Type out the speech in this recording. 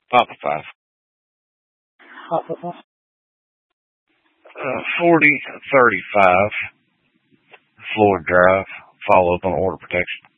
Papa 5. Papa 4035 Floyd Drive. Follow up on order protection.